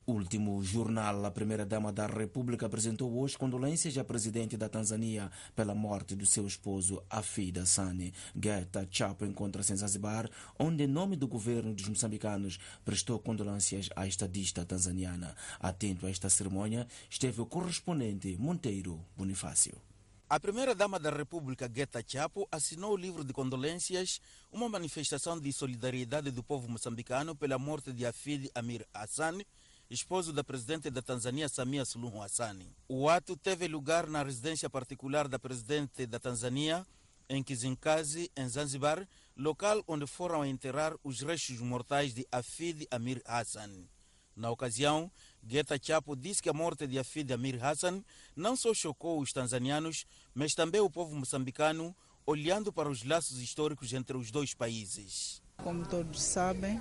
Último jornal, a primeira-dama da República apresentou hoje condolências à presidente da Tanzânia pela morte do seu esposo Hafid Hassani. Geta Chapo encontra-se em Zanzibar, onde, em nome do governo dos moçambicanos, prestou condolências à estadista tanzaniana. Atento a esta cerimônia esteve o correspondente Monteiro Bonifácio. A primeira-dama da República, Geta Chapo, assinou o livro de condolências, uma manifestação de solidariedade do povo moçambicano pela morte de Hafid Amir Hassani, esposo da presidente da Tanzânia, Samia Suluhu Hassan. O ato teve lugar na residência particular da presidente da Tanzânia, em Kizimkazi, em Zanzibar, local onde foram enterrar os restos mortais de Hafid Amir Hassan. Na ocasião, Geta Chapo disse que a morte de Hafid Amir Hassan não só chocou os tanzanianos, mas também o povo moçambicano, olhando para os laços históricos entre os dois países. Como todos sabem,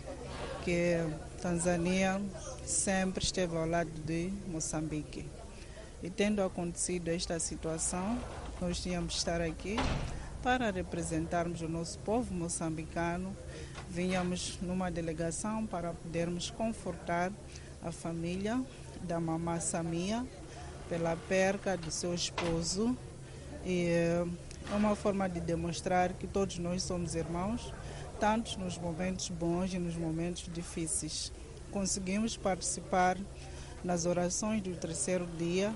que Tanzânia sempre esteve ao lado de Moçambique. E tendo acontecido esta situação, nós tínhamos de estar aqui para representarmos o nosso povo moçambicano. Vínhamos numa delegação para podermos confortar a família da mamã Samia pela perca do seu esposo. E é uma forma de demonstrar que todos nós somos irmãos, tanto nos momentos bons e nos momentos difíceis. Conseguimos participar nas orações do terceiro dia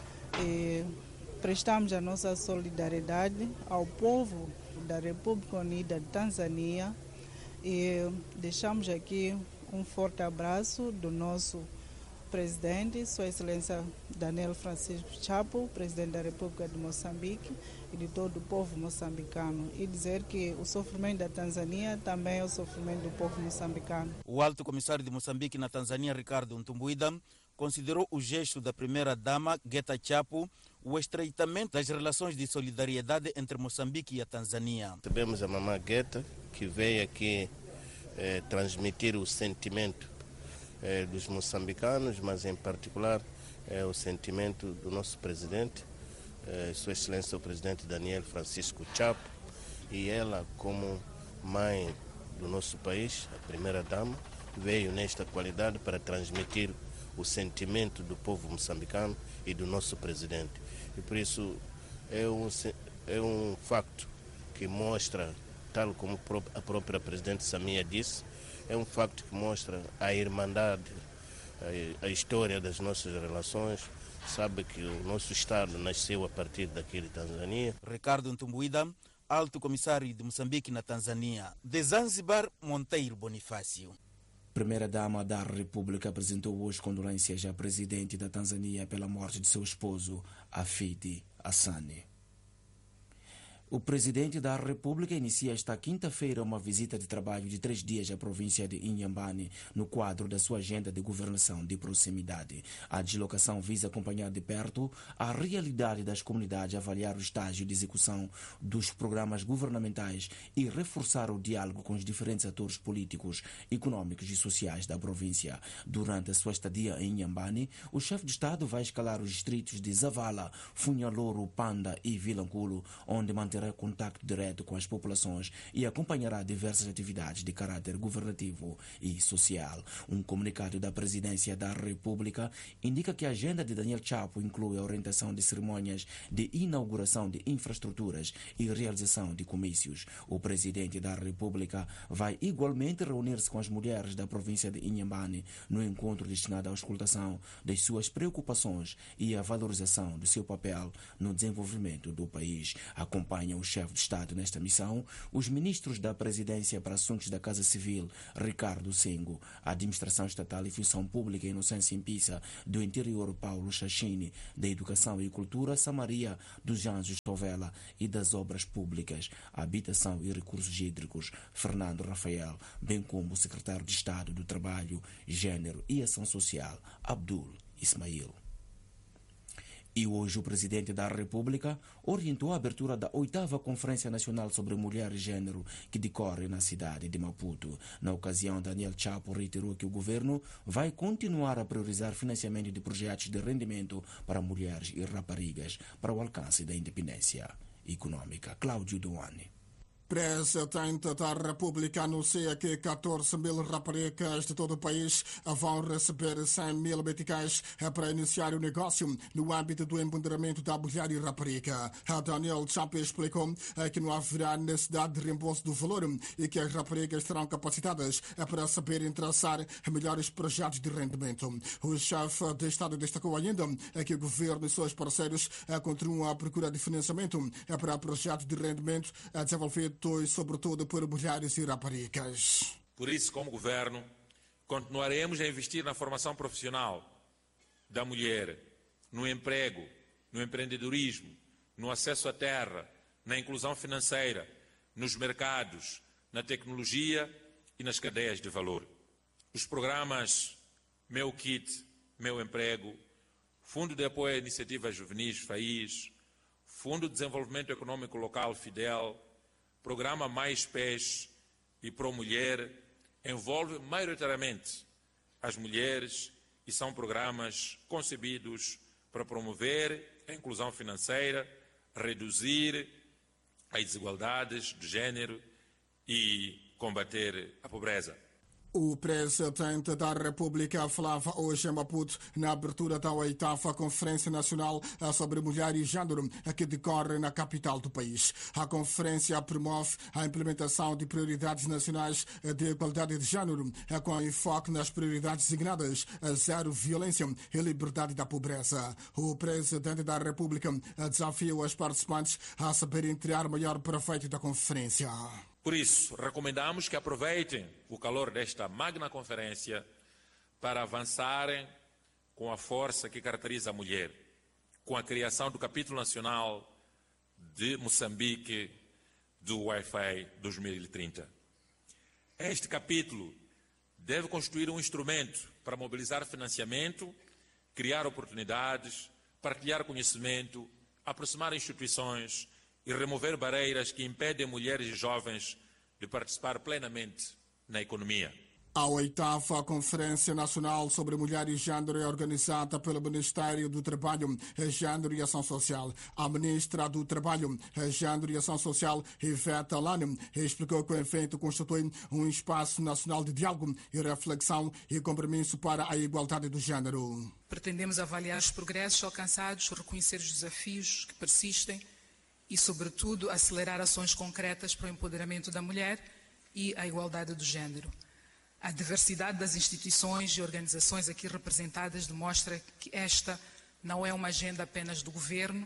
e prestamos a nossa solidariedade ao povo da República Unida de Tanzânia e deixamos aqui um forte abraço do nosso presidente, Sua Excelência Daniel Francisco Chapo, presidente da República de Moçambique, e de todo o povo moçambicano, e dizer que o sofrimento da Tanzânia também é o sofrimento do povo moçambicano. O alto comissário de Moçambique na Tanzânia, Ricardo Ntumbuida, considerou o gesto da primeira-dama, Geta Chapo, o estreitamento das relações de solidariedade entre Moçambique e a Tanzânia. Recebemos a mamã Geta, que veio aqui transmitir o sentimento dos moçambicanos, mas em particular o sentimento do nosso presidente, Sua Excelência o presidente Daniel Francisco Chapo, e ela, como mãe do nosso país, a primeira-dama, veio nesta qualidade para transmitir o sentimento do povo moçambicano e do nosso presidente. E por isso é um facto que mostra, tal como a própria presidente Samia disse, é um facto que mostra a irmandade, a história das nossas relações. Sabe que o nosso Estado nasceu a partir daqui de Tanzânia. Ricardo Ntumbuida, alto comissário de Moçambique na Tanzânia. De Zanzibar, Monteiro Bonifácio. Primeira-dama da República apresentou hoje condolências à presidente da Tanzânia pela morte de seu esposo, Hafid Hassani. O presidente da República inicia esta quinta-feira uma visita de trabalho de 3 dias à província de Inhambane, no quadro da sua agenda de governação de proximidade. A deslocação visa acompanhar de perto a realidade das comunidades, avaliar o estágio de execução dos programas governamentais e reforçar o diálogo com os diferentes atores políticos, econômicos e sociais da província. Durante a sua estadia em Inhambane, o chefe de Estado vai escalar os distritos de Zavala, Funhaloro, Panda e Vilanculo, onde manterá contato direto com as populações e acompanhará diversas atividades de caráter governativo e social. Um comunicado da Presidência da República indica que a agenda de Daniel Chapo inclui a orientação de cerimônias de inauguração de infraestruturas e realização de comícios. O Presidente da República vai igualmente reunir-se com as mulheres da província de Inhambane no encontro destinado à auscultação das suas preocupações e à valorização do seu papel no desenvolvimento do país. Acompanha o chefe de Estado nesta missão os ministros da Presidência para Assuntos da Casa Civil, Ricardo Sengo, a Administração Estatal e Função Pública, Inocência Impissa, do Interior, Paulo Chachini, da Educação e Cultura, Samaria dos Anjos Tovela, e das Obras Públicas, Habitação e Recursos Hídricos, Fernando Rafael, bem como o Secretário de Estado do Trabalho, Gênero e Ação Social, Abdul Ismail. E hoje o Presidente da República orientou a abertura da 8ª Conferência Nacional sobre Mulher e Gênero, que decorre na cidade de Maputo. Na ocasião, Daniel Chapo reiterou que o governo vai continuar a priorizar financiamento de projetos de rendimento para mulheres e raparigas para o alcance da independência econômica. Cláudio Duane. Presidente da República anuncia que 14 mil raparigas de todo o país vão receber 100 mil meticais para iniciar o negócio no âmbito do empoderamento da mulher e rapariga. Daniel Chapo explicou que não haverá necessidade de reembolso do valor e que as raparigas serão capacitadas para saberem traçar melhores projetos de rendimento. O chefe de Estado destacou ainda que o governo e seus parceiros continuam à procura de financiamento para projetos de rendimento desenvolvidos sobretudo por mulheres e raparigas. Por isso, como governo, continuaremos a investir na formação profissional da mulher, no emprego, no empreendedorismo, no acesso à terra, na inclusão financeira, nos mercados, na tecnologia e nas cadeias de valor. Os programas Meu Kit, Meu Emprego, Fundo de Apoio a Iniciativas Juvenis, FAIS, Fundo de Desenvolvimento Econômico Local, FIDEL, Programa Mais Pés e Pro Mulher envolve maioritariamente as mulheres e são programas concebidos para promover a inclusão financeira, reduzir as desigualdades de género e combater a pobreza. O presidente da República falava hoje em Maputo na abertura da 8ª Conferência Nacional sobre Mulher e Gênero, que decorre na capital do país. A conferência promove a implementação de prioridades nacionais de igualdade de gênero, com enfoque nas prioridades designadas zero violência e liberdade da pobreza. O presidente da República desafiou os participantes a saberem tirar maior proveito da conferência. Por isso, recomendamos que aproveitem o calor desta magna conferência para avançarem com a força que caracteriza a mulher, com a criação do capítulo nacional de Moçambique do Wi-Fi 2030. Este capítulo deve constituir um instrumento para mobilizar financiamento, criar oportunidades, partilhar conhecimento, aproximar instituições e remover barreiras que impedem mulheres e jovens de participar plenamente na economia. A 8ª Conferência Nacional sobre Mulher e Gênero é organizada pelo Ministério do Trabalho, Gênero e Ação Social. A ministra do Trabalho, Gênero e Ação Social, Ivete Alane, explicou que o evento constitui um espaço nacional de diálogo e reflexão e compromisso para a igualdade do gênero. Pretendemos avaliar os progressos alcançados, reconhecer os desafios que persistem e, sobretudo, acelerar ações concretas para o empoderamento da mulher e a igualdade do gênero. A diversidade das instituições e organizações aqui representadas demonstra que esta não é uma agenda apenas do governo,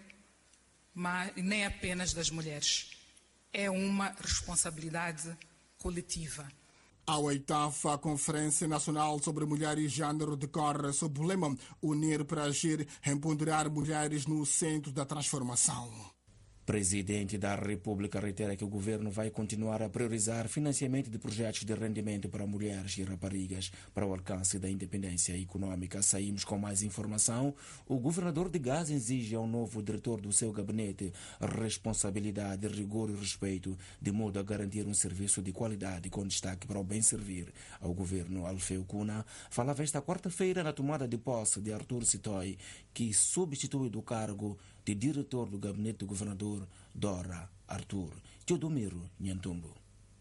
nem apenas das mulheres. É uma responsabilidade coletiva. A 8ª Conferência Nacional sobre Mulher e Gênero decorre sob o lema Unir para Agir, empoderar mulheres no centro da transformação. Presidente da República reitera que o governo vai continuar a priorizar financiamento de projetos de rendimento para mulheres e raparigas para o alcance da independência econômica. Saímos com mais informação. O governador de Gaza exige ao novo diretor do seu gabinete responsabilidade, rigor e respeito, de modo a garantir um serviço de qualidade com destaque para o bem servir ao governo. Alfeu Cuna falava esta quarta-feira na tomada de posse de Arthur Sitoy, que substitui do cargo de diretor do gabinete do governador Dora Arthur. Teodomiro Nhantumbo.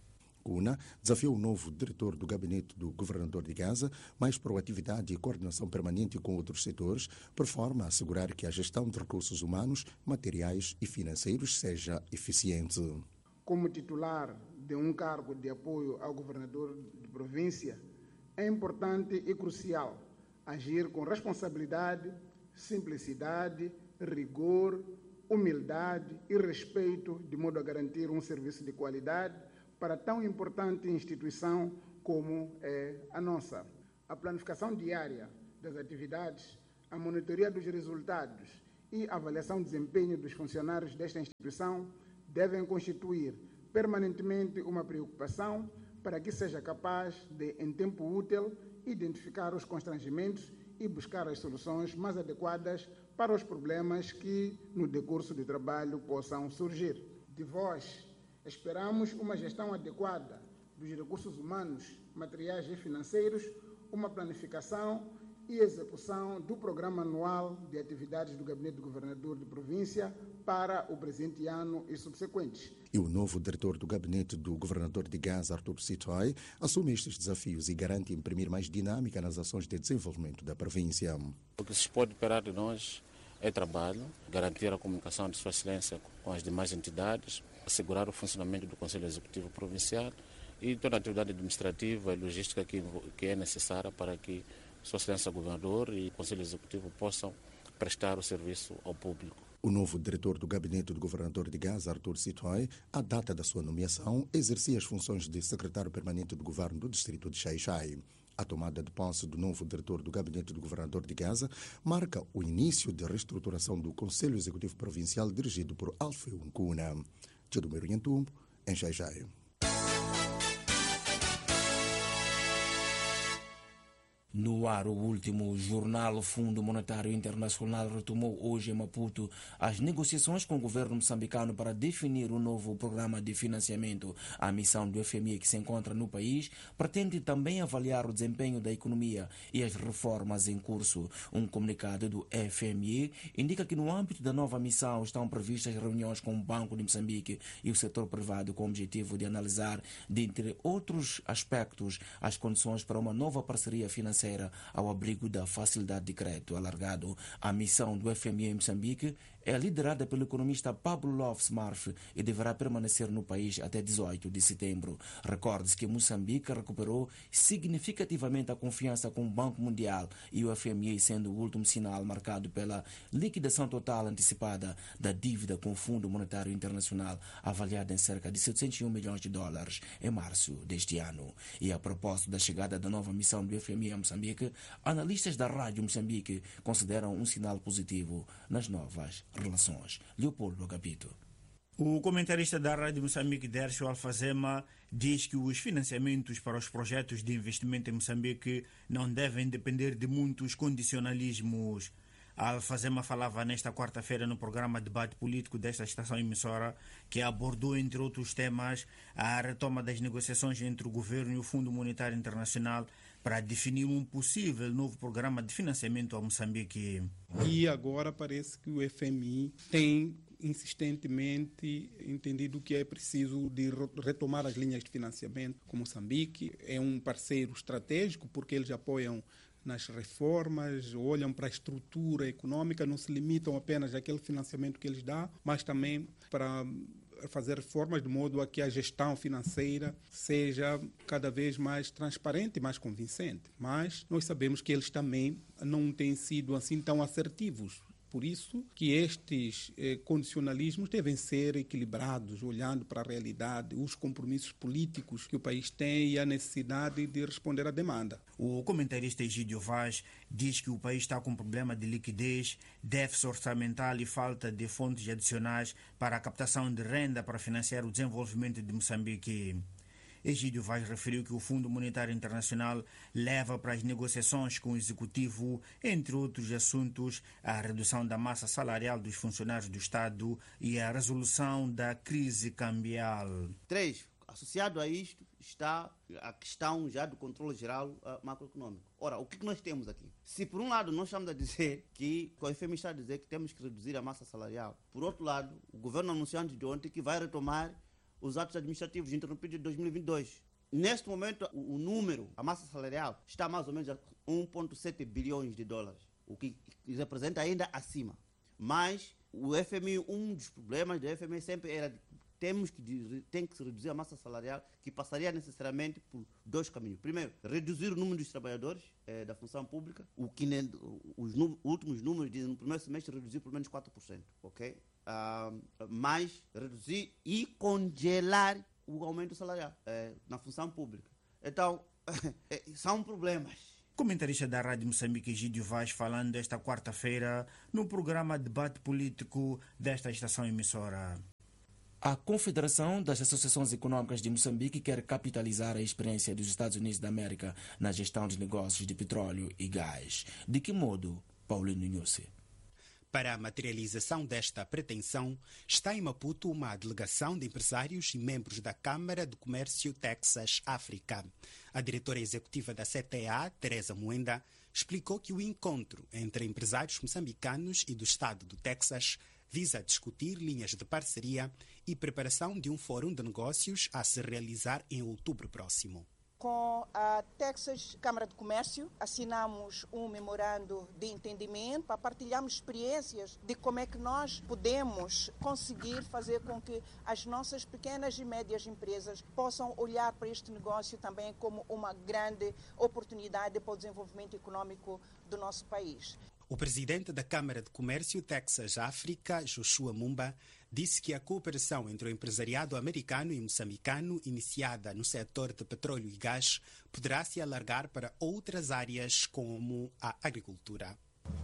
Cuna desafiou o novo diretor do gabinete do governador de Gaza mais proatividade e coordenação permanente com outros setores, por forma a assegurar que a gestão de recursos humanos, materiais e financeiros seja eficiente. Como titular de um cargo de apoio ao governador de província, é importante e crucial agir com responsabilidade, simplicidade, rigor, humildade e respeito, de modo a garantir um serviço de qualidade para tão importante instituição como é a nossa. A planificação diária das atividades, a monitoria dos resultados e a avaliação do desempenho dos funcionários desta instituição devem constituir permanentemente uma preocupação para que seja capaz de, em tempo útil, identificar os constrangimentos e buscar as soluções mais adequadas para os problemas que, no decurso do trabalho, possam surgir. De vós, esperamos uma gestão adequada dos recursos humanos, materiais e financeiros, uma planificação e execução do programa anual de atividades do Gabinete do Governador de Província para o presente ano e subsequentes. E o novo diretor do gabinete do governador de Gaza, Artur Sitoy, assume estes desafios e garante imprimir mais dinâmica nas ações de desenvolvimento da província. O que se pode esperar de nós é trabalho, garantir a comunicação de Sua Excelência com as demais entidades, assegurar o funcionamento do Conselho Executivo Provincial e toda a atividade administrativa e logística que é necessária para que Sua Excelência Governador e o Conselho Executivo possam prestar o serviço ao público. O novo diretor do gabinete do governador de Gaza, Artur Sitoy, à data da sua nomeação, exercia as funções de secretário permanente do governo do distrito de Xai-Xai. A tomada de posse do novo diretor do gabinete do governador de Gaza marca o início da reestruturação do Conselho Executivo Provincial dirigido por Alfeu Nkuna. Tchedomiro Nhantumbo, em Xai-Xai. No ar, o último jornal, o Fundo Monetário Internacional retomou hoje em Maputo as negociações com o governo moçambicano para definir um novo programa de financiamento. A missão do FMI que se encontra no país pretende também avaliar o desempenho da economia e as reformas em curso. Um comunicado do FMI indica que no âmbito da nova missão estão previstas reuniões com o Banco de Moçambique e o setor privado com o objetivo de analisar, dentre outros aspectos, as condições para uma nova parceria financeira ao abrigo da facilidade de crédito alargado. A missão do FMI em Moçambique é liderada pelo economista Pablo Lopes Marf e deverá permanecer no país até 18 de setembro. Recorde-se que Moçambique recuperou significativamente a confiança com o Banco Mundial e o FMI, sendo o último sinal marcado pela liquidação total antecipada da dívida com o Fundo Monetário Internacional, avaliada em cerca de 701 milhões de dólares em março deste ano. E a propósito da chegada da nova missão do FMI a Moçambique, analistas da Rádio Moçambique consideram um sinal positivo nas novas relações. Leopoldo Agapito. O comentarista da Rádio Moçambique, Dércio Alfazema, diz que os financiamentos para os projetos de investimento em Moçambique não devem depender de muitos condicionalismos. Alfazema falava nesta quarta-feira no programa Debate Político desta estação emissora, que abordou, entre outros temas, a retoma das negociações entre o governo e o Fundo Monetário Internacional para definir um possível novo programa de financiamento a Moçambique. E agora parece que o FMI tem insistentemente entendido que é preciso de retomar as linhas de financiamento com Moçambique. É um parceiro estratégico porque eles apoiam nas reformas, olham para a estrutura econômica, não se limitam apenas àquele financiamento que eles dão, mas também para fazer reformas de modo a que a gestão financeira seja cada vez mais transparente e mais convincente. Mas nós sabemos que eles também não têm sido assim tão assertivos. Por isso que estes condicionalismos devem ser equilibrados, olhando para a realidade, os compromissos políticos que o país tem e a necessidade de responder à demanda. O comentarista Egídio Vaz diz que o país está com problema de liquidez, déficit orçamental e falta de fontes adicionais para a captação de renda para financiar o desenvolvimento de Moçambique. Egídio Vaz referiu que o Fundo Monetário Internacional leva para as negociações com o Executivo, entre outros assuntos, a redução da massa salarial dos funcionários do Estado e a resolução da crise cambial. 3. Associado a isto está a questão já do controle geral macroeconômico. Ora, o que nós temos aqui? Se por um lado nós estamos a dizer que o FMI está a dizer que temos que reduzir a massa salarial, por outro lado, o governo anunciou antes de ontem que vai retomar os atos administrativos interrompidos de 2022. Neste momento, o número, a massa salarial, está mais ou menos a 1,7 bilhões de dólares, o que representa ainda acima. Mas o FMI, um dos problemas do FMI sempre era tem que se reduzir a massa salarial, que passaria necessariamente por dois caminhos. Primeiro, reduzir o número dos trabalhadores da função pública, o que os últimos números dizem no primeiro semestre reduzir por menos 4%, ok? Mas reduzir e congelar o aumento salarial na função pública. Então, são problemas. Comentarista da Rádio Moçambique, Egídio Vaz, falando esta quarta-feira no programa Debate Político desta estação emissora. A Confederação das Associações Econômicas de Moçambique quer capitalizar a experiência dos Estados Unidos da América na gestão de negócios de petróleo e gás. De que modo, Paulino Nhusse? Para a materialização desta pretensão, está em Maputo uma delegação de empresários e membros da Câmara de Comércio Texas-África. A diretora executiva da CTA, Teresa Moenda, explicou que o encontro entre empresários moçambicanos e do estado do Texas visa discutir linhas de parceria e preparação de um fórum de negócios a se realizar em outubro próximo. Com a Texas Câmara de Comércio, assinamos um memorando de entendimento para partilharmos experiências de como é que nós podemos conseguir fazer com que as nossas pequenas e médias empresas possam olhar para este negócio também como uma grande oportunidade para o desenvolvimento econômico do nosso país. O presidente da Câmara de Comércio Texas África, Joshua Mumba, disse que a cooperação entre o empresariado americano e moçambicano, iniciada no setor de petróleo e gás, poderá se alargar para outras áreas como a agricultura.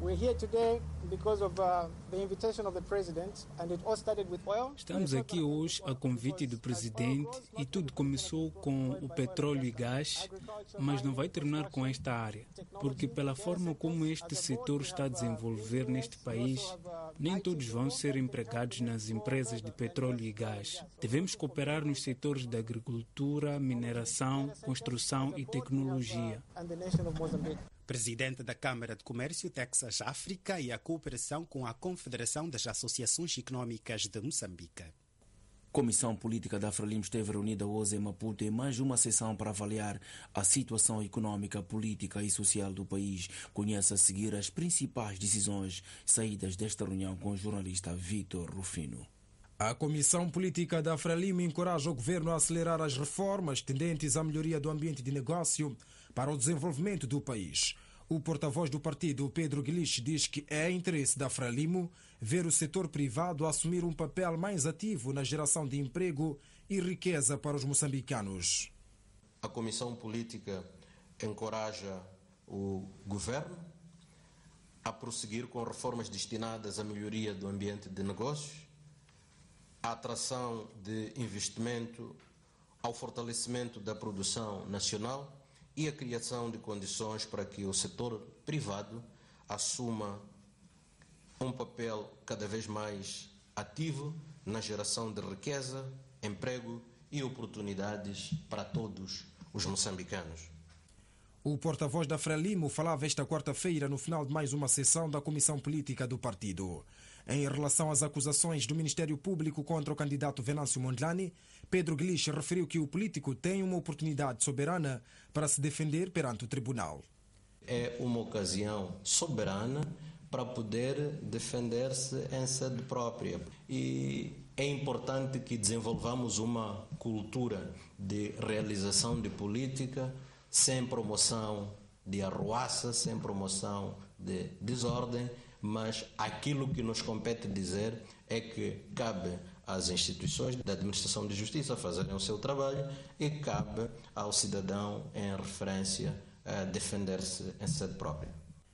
Estamos aqui hoje a convite do presidente e tudo começou com o petróleo e gás, mas não vai terminar com esta área, porque pela forma como este setor está a desenvolver neste país, nem todos vão ser empregados nas empresas de petróleo e gás. Devemos cooperar nos setores da agricultura, mineração, construção e tecnologia. Presidente da Câmara de Comércio Texas África e a cooperação com a Confederação das Associações Econômicas de Moçambique. Comissão Política da Frelimo esteve reunida hoje em Maputo em mais uma sessão para avaliar a situação econômica, política e social do país. Conhece a seguir as principais decisões saídas desta reunião com o jornalista Vitor Rufino. A Comissão Política da Frelimo encoraja o governo a acelerar as reformas tendentes à melhoria do ambiente de negócio para o desenvolvimento do país. O porta-voz do partido, Pedro Guilich, diz que é interesse da Frelimo ver o setor privado assumir um papel mais ativo na geração de emprego e riqueza para os moçambicanos. A Comissão Política encoraja o governo a prosseguir com reformas destinadas à melhoria do ambiente de negócios, à atração de investimento, ao fortalecimento da produção nacional e a criação de condições para que o setor privado assuma um papel cada vez mais ativo na geração de riqueza, emprego e oportunidades para todos os moçambicanos. O porta-voz da Frelimo falava esta quarta-feira no final de mais uma sessão da Comissão Política do partido. Em relação às acusações do Ministério Público contra o candidato Venâncio Mondlane, Pedro Guilich referiu que o político tem uma oportunidade soberana para se defender perante o tribunal. É uma ocasião soberana para poder defender-se em sede própria. E é importante que desenvolvamos uma cultura de realização de política sem promoção de arruaça, sem promoção de desordem, mas aquilo que nos compete dizer é que cabe às instituições da administração de justiça fazerem o seu trabalho e cabe ao cidadão, em referência, a defender-se em sede própria.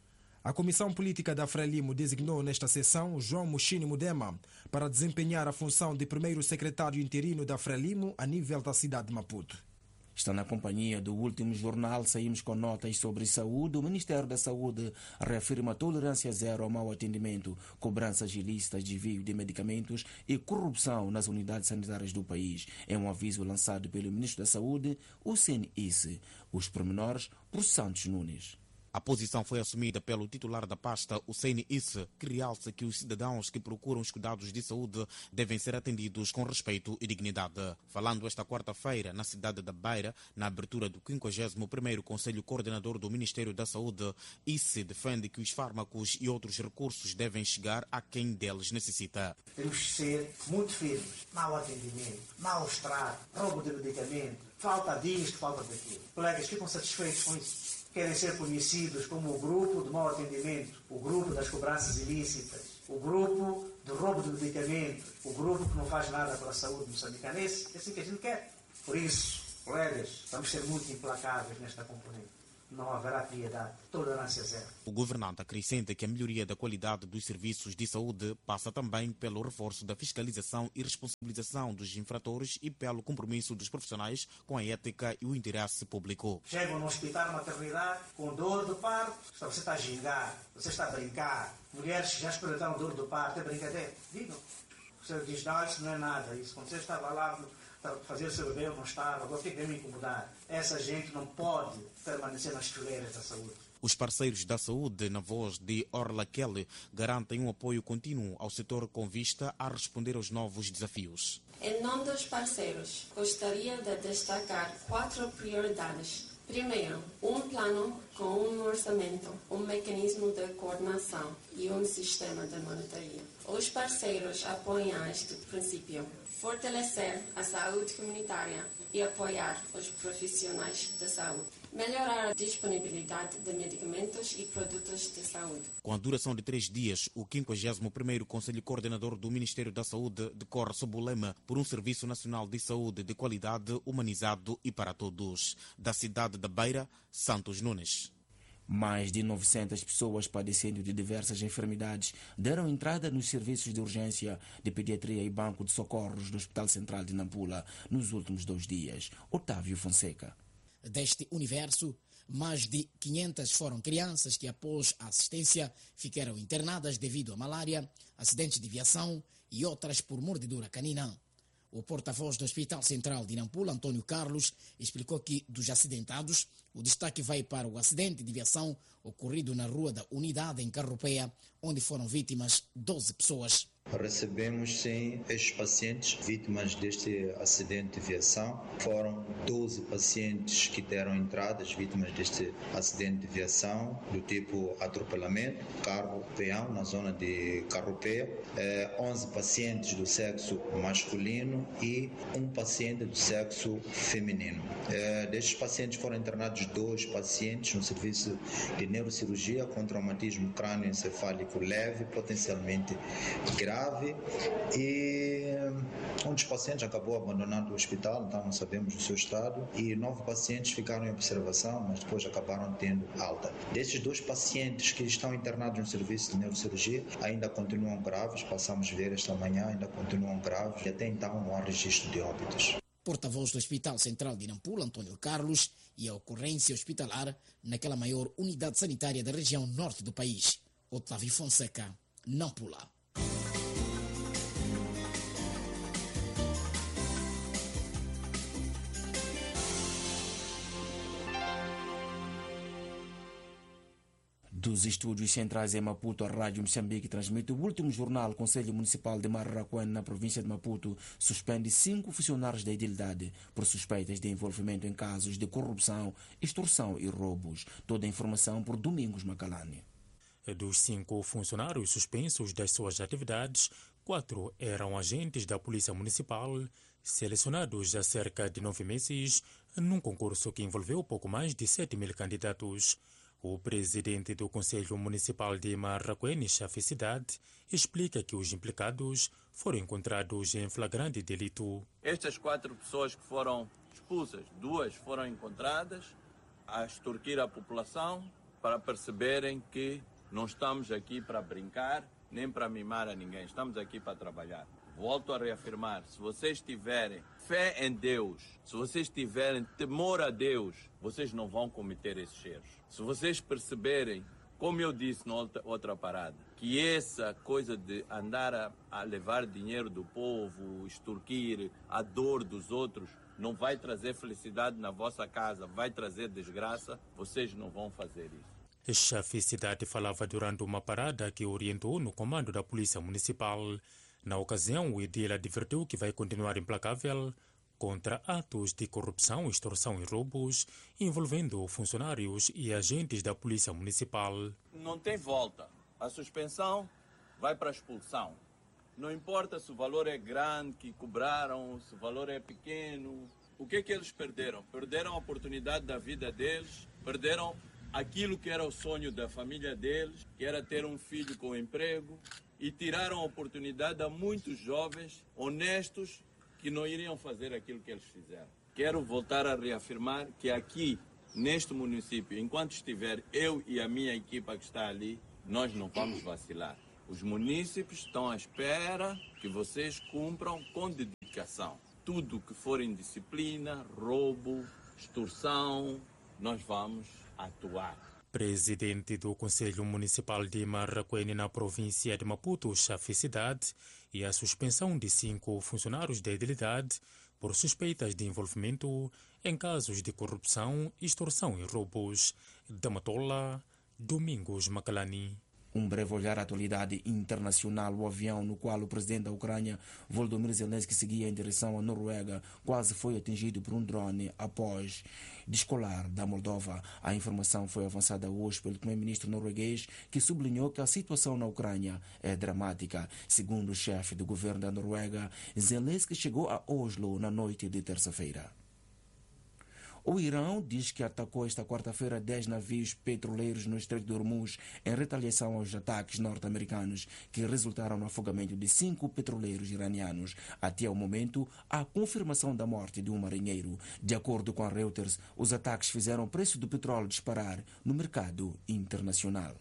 A Comissão Política da Frelimo designou nesta sessão João Mushini Mudema para desempenhar a função de primeiro secretário interino da Frelimo a nível da cidade de Maputo. Está na companhia do último jornal. Saímos com notas sobre saúde. O Ministério da Saúde reafirma tolerância zero ao mau atendimento, cobranças ilícitas, desvio de medicamentos e corrupção nas unidades sanitárias do país. É um aviso lançado pelo Ministro da Saúde, o CNIS. Os pormenores por Santos Nunes. A posição foi assumida pelo titular da pasta, o CNIS, que realça que os cidadãos que procuram os cuidados de saúde devem ser atendidos com respeito e dignidade. Falando esta quarta-feira na cidade da Beira, na abertura do 51º Conselho Coordenador do Ministério da Saúde, ICE defende que os fármacos e outros recursos devem chegar a quem deles necessita. Temos que ser muito firmes. Mau atendimento, mau estrago, roubo de medicamento, falta disto, falta daquilo. Colegas, ficam satisfeitos com isso? Querem ser conhecidos como o grupo de mau atendimento, o grupo das cobranças ilícitas, o grupo do roubo de medicamentos, o grupo que não faz nada pela saúde moçambicana. É assim que a gente quer. Por isso, colegas, vamos ser muito implacáveis nesta componente. Não haverá piedade, tolerância zero. O governante acrescenta que a melhoria da qualidade dos serviços de saúde passa também pelo reforço da fiscalização e responsabilização dos infratores e pelo compromisso dos profissionais com a ética e o interesse público. Chegam no hospital, maternidade, com dor do parto, você está a gingar, você está a brincar. Mulheres já experimentaram dor do parto, é brincadeira. Digam. Você diz, não, isso não é nada. Isso. Quando você estava lá fazer o seu dever, não estava, agora tem que me incomodar. Essa gente não pode permanecer nas fileiras da saúde. Os parceiros da saúde, na voz de Orla Kelly, garantem um apoio contínuo ao setor com vista a responder aos novos desafios. Em nome dos parceiros, gostaria de destacar 4 prioridades. Primeiro, um plano com um orçamento, um mecanismo de coordenação e um sistema de monitoria. Os parceiros apoiam este princípio. Fortalecer a saúde comunitária e apoiar os profissionais de saúde. Melhorar a disponibilidade de medicamentos e produtos de saúde. Com a duração de 3 dias, o 51º Conselho Coordenador do Ministério da Saúde decorre sob o lema por um Serviço Nacional de Saúde de qualidade, humanizado e para todos. Da cidade da Beira, Santos Nunes. Mais de 900 pessoas padecendo de diversas enfermidades deram entrada nos serviços de urgência de pediatria e banco de socorros do Hospital Central de Nampula nos últimos 2 dias. Otávio Fonseca. Deste universo, mais de 500 foram crianças que, após a assistência, ficaram internadas devido a malária, acidentes de viação e outras por mordedura canina. O porta-voz do Hospital Central de Nampula, Antônio Carlos, explicou que, dos acidentados, o destaque vai para o acidente de viação ocorrido na Rua da Unidade, em Carropeia, onde foram vítimas 12 pessoas. Recebemos, sim, estes pacientes vítimas deste acidente de viação. Foram 12 pacientes que deram entradas vítimas deste acidente de viação do tipo atropelamento, carro-peão, na zona de Carropeia. 11 pacientes do sexo masculino e um paciente do sexo feminino. Destes pacientes foram internados 2 pacientes no serviço de neurocirurgia com traumatismo crânioencefálico leve, potencialmente grave, e um dos pacientes acabou abandonando o hospital, então não sabemos o seu estado, e 9 pacientes ficaram em observação, mas depois acabaram tendo alta. Destes 2 pacientes que estão internados no serviço de neurocirurgia, ainda continuam graves, passamos a ver esta manhã, ainda continuam graves, e até então não há registro de óbitos. Porta-voz do Hospital Central de Nampula, Antônio Carlos, e a ocorrência hospitalar naquela maior unidade sanitária da região norte do país. Otávio Fonseca, Nampula. Dos estúdios centrais em Maputo, a Rádio Moçambique transmite o último jornal. O Conselho Municipal de Marraquém, na província de Maputo, suspende 5 funcionários da edilidade por suspeitas de envolvimento em casos de corrupção, extorsão e roubos. Toda a informação por Domingos Macalani. Dos 5 funcionários suspensos das suas atividades, 4 eram agentes da Polícia Municipal, selecionados há cerca de 9 meses, num concurso que envolveu pouco mais de 7.000 candidatos. O presidente do Conselho Municipal de Marraquém, Cidade, explica que os implicados foram encontrados em flagrante delito. Estas 4 pessoas que foram expulsas, 2 foram encontradas a extorquir a população para perceberem que não estamos aqui para brincar nem para mimar a ninguém, estamos aqui para trabalhar. Volto a reafirmar, se vocês tiverem fé em Deus, se vocês tiverem temor a Deus, vocês não vão cometer esses erros. Se vocês perceberem, como eu disse na outra parada, que essa coisa de andar a levar dinheiro do povo, extorquir a dor dos outros, não vai trazer felicidade na vossa casa, vai trazer desgraça, vocês não vão fazer isso. Cidade falava durante uma parada que orientou no comando da Polícia Municipal. Na ocasião, o edil advertiu que vai continuar implacável contra atos de corrupção, extorsão e roubos envolvendo funcionários e agentes da Polícia Municipal. Não tem volta. A suspensão vai para a expulsão. Não importa se o valor é grande que cobraram, se o valor é pequeno. O que é que eles perderam? Perderam a oportunidade da vida deles, perderam aquilo que era o sonho da família deles, que era ter um filho com emprego, e tiraram a oportunidade a muitos jovens honestos que não iriam fazer aquilo que eles fizeram. Quero voltar a reafirmar que aqui, neste município, enquanto estiver eu e a minha equipa que está ali, nós não vamos vacilar. Os munícipes estão à espera que vocês cumpram com dedicação. Tudo que for indisciplina, roubo, extorsão, nós vamos atuar. Presidente do Conselho Municipal de Marraquém, na província de Maputo, Cidade, e a suspensão de 5 funcionários da edilidade por suspeitas de envolvimento em casos de corrupção, extorsão e roubos. Da Matola, Domingos Macalani. Um breve olhar à atualidade internacional. O avião no qual o presidente da Ucrânia, Volodymyr Zelensky, seguia em direção à Noruega, quase foi atingido por um drone após descolar da Moldova. A informação foi avançada hoje pelo primeiro-ministro norueguês, que sublinhou que a situação na Ucrânia é dramática. Segundo o chefe do governo da Noruega, Zelensky chegou a Oslo na noite de terça-feira. O Irão diz que atacou esta quarta-feira 10 navios petroleiros no Estreito de Hormuz em retaliação aos ataques norte-americanos que resultaram no afogamento de 5 petroleiros iranianos. Até o momento, há confirmação da morte de um marinheiro. De acordo com a Reuters, os ataques fizeram o preço do petróleo disparar no mercado internacional.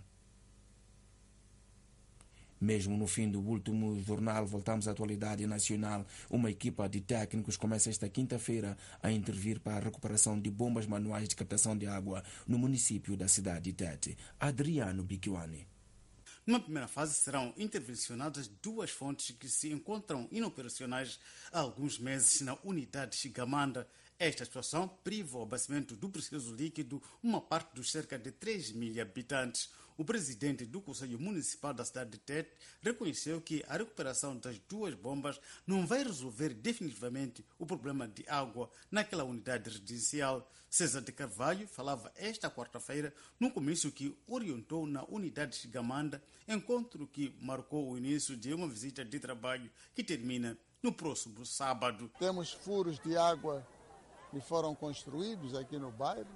Mesmo no fim do último jornal, voltamos à atualidade nacional. Uma equipa de técnicos começa esta quinta-feira a intervir para a recuperação de bombas manuais de captação de água no município da cidade de Tete. Adriano Biquiwani. Numa primeira fase serão intervencionadas 2 fontes que se encontram inoperacionais há alguns meses na unidade Xigamanda. Esta situação priva o abastecimento do precioso líquido uma parte dos cerca de 3 mil habitantes. O presidente do Conselho Municipal da cidade de Tete reconheceu que a recuperação das 2 bombas não vai resolver definitivamente o problema de água naquela unidade residencial. César de Carvalho falava esta quarta-feira num comício que orientou na unidade Xigamanda, encontro que marcou o início de uma visita de trabalho que termina no próximo sábado. Temos furos de água que foram construídos aqui no bairro.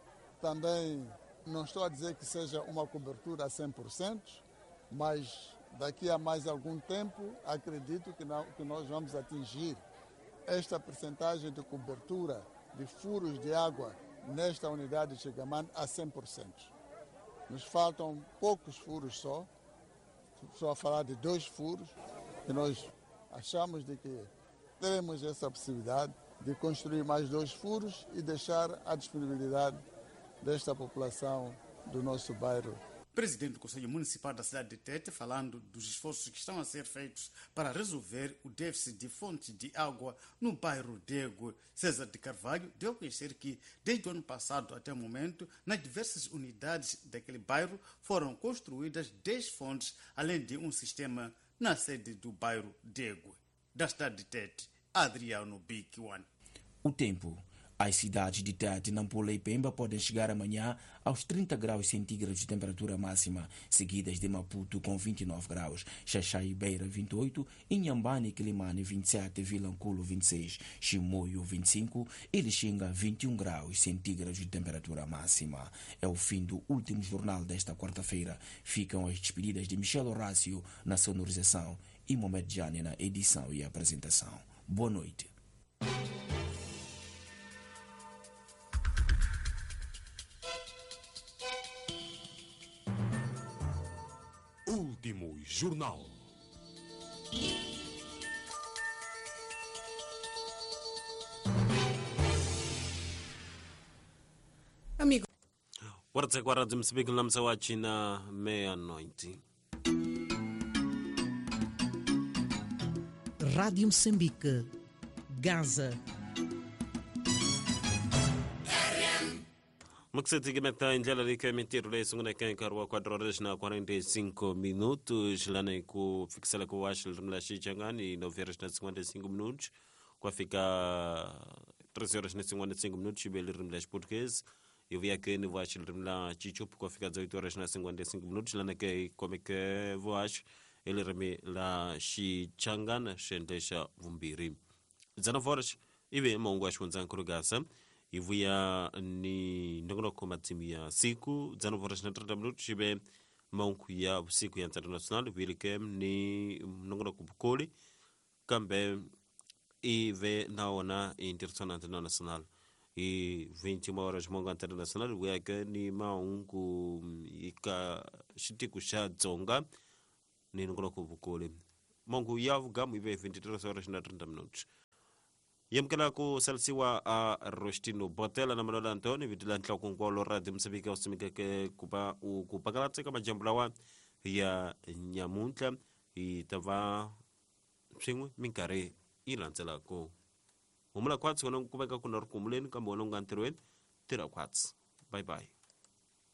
Também não estou a dizer que seja uma cobertura a 100%, mas daqui a mais algum tempo acredito que nós vamos atingir esta percentagem de cobertura de furos de água nesta unidade de Xigamanda a 100%. Nos faltam poucos furos só a falar de 2 furos, que nós achamos de que teremos essa possibilidade de construir mais 2 furos e deixar à disponibilidade desta população do nosso bairro. Presidente do Conselho Municipal da cidade de Tete, falando dos esforços que estão a ser feitos para resolver o déficit de fontes de água no bairro Dego. César de Carvalho deu a conhecer que, desde o ano passado até o momento, nas diversas unidades daquele bairro foram construídas 10 fontes, além de um sistema na sede do bairro Dego. Da cidade de Tete, Adriano Biquiwani. O tempo. As cidades de Tete, Nampula e Pemba podem chegar amanhã aos 30 graus centígrados de temperatura máxima, seguidas de Maputo com 29 graus, Xaxai e Beira 28, Inhambane e Quilimane 27, Vilanculo 26, Chimoio 25 e Lixinga 21 graus centígrados de temperatura máxima. É o fim do último jornal desta quarta-feira. Ficam as despedidas de Michel Horácio na sonorização e Mohamed Jani na edição e apresentação. Boa noite. Último jornal. Amigo. Wartse kwa Radio Msibiki na msawachi na meia-noite. Rádio Moçambique, Gaza. Muksetikimeta indlela lika mitiru le sunguna kenkarwa 4 horas na 45 minutos lana kufikisala ku Washington mlashi changani 9 horas na 55 minutos kwa fika 13 horas na 55 minutos bele rimlash português eu vi aqui no Washington mla chichup kwa fika 8 horas na 55 minutos lana que como que voash ele reme la shi changana shendesha vumbiri 19 horas ibe mongwash kunzan kurugasa ivuya ni ndono komatimia siku 19 horas na 30 minutos ibe maunku ya usiku ya international wilkem ni ndono kubukoli kambe ive naona international e 20 horas monga international weka ni maunku ika shitiku sha dzonga ni ndono kubukoli mongu ya ugamu ibe 23 horas na 30 minutos yemkela ku salsiwa a Rostino Botela na Manola Antoni vitila ntla ku ngolo Radio Msabika usimika ke kupakalatse kama jamblawa ya nyamuntla itava swin'we minkari ilandzela ku Umula kwatsi kono kubeka kuna rukumuleni kama wanonga anterwen. Tira kwatsi. Bye bye.